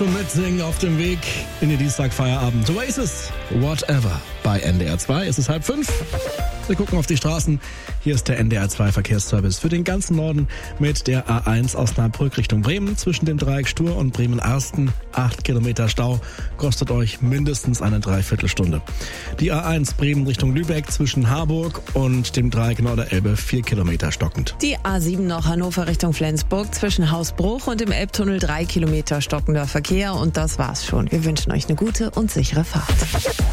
zum Mitsingen auf dem Weg in den Dienstagfeierabend. Oasis, Whatever. Bei NDR 2 ist es 4:30. Wir gucken auf die Straßen. Hier ist der NDR 2 Verkehrsservice für den ganzen Norden mit der A1 Osnabrück Richtung Bremen. Zwischen dem Dreieck Stur und Bremen-Arsten 8 Kilometer Stau. Kostet euch mindestens eine Dreiviertelstunde. Die A1 Bremen Richtung Lübeck zwischen Harburg und dem Dreieck Norderelbe 4 Kilometer stockend. Die A7 noch Hannover Richtung Flensburg zwischen Hausbruch und dem Elbtunnel 3 Kilometer stockender Verkehr. Und das war's schon. Wir wünschen euch eine gute und sichere Fahrt.